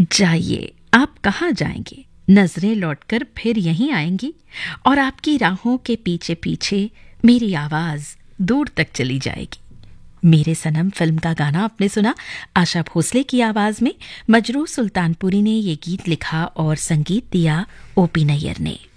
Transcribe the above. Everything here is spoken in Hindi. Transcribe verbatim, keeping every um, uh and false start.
जाइए, आप कहाँ जाएंगे? नजरें लौटकर फिर यहीं आएंगी और आपकी राहों के पीछे पीछे मेरी आवाज दूर तक चली जाएगी। मेरे सनम फिल्म का गाना आपने सुना आशा भोसले की आवाज में। मजरू सुल्तानपुरी ने ये गीत लिखा और संगीत दिया ओपी नैयर ने।